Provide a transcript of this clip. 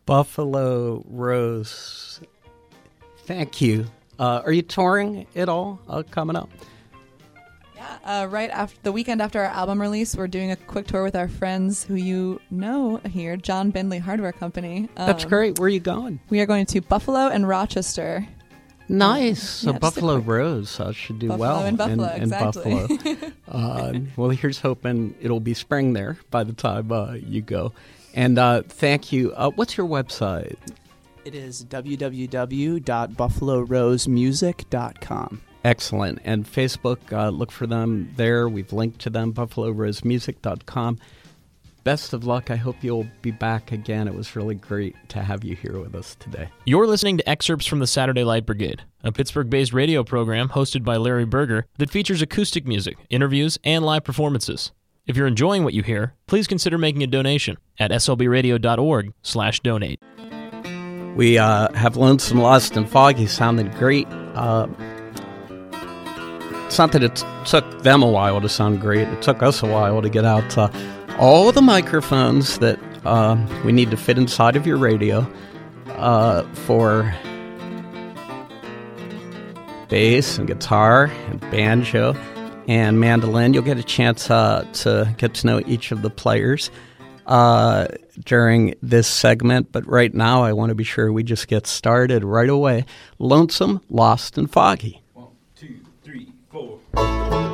Buffalo Rose, thank you. Are you touring at all coming up? Yeah, right after the weekend after our album release, we're doing a quick tour with our friends who you know here, John Bindley Hardware Company. That's great. Where are you going? We are going to Buffalo and Rochester. Nice. So yeah, Buffalo Rose should do Buffalo well and Buffalo, in exactly. Buffalo. Well, here's hoping it'll be spring there by the time you go. And thank you. What's your website? It is www.buffalorosemusic.com. Excellent. And Facebook, look for them there. We've linked to them, buffalorosemusic.com. Best of luck. I hope you'll be back again. It was really great to have you here with us today. You're listening to excerpts from the Saturday Light Brigade, a Pittsburgh-based radio program hosted by Larry Berger that features acoustic music, interviews, and live performances. If you're enjoying what you hear, please consider making a donation at slbradio.org/donate. We have Lonesome, Lost, and Foggy sounded great. It's not that it took them a while to sound great. It took us a while to get out all of the microphones that we need to fit inside of your radio for bass and guitar and banjo and mandolin. You'll get a chance to get to know each of the players during this segment. But right now, I want to be sure we just get started right away. Lonesome, Lost, and Foggy. 1, 2, 3, 4.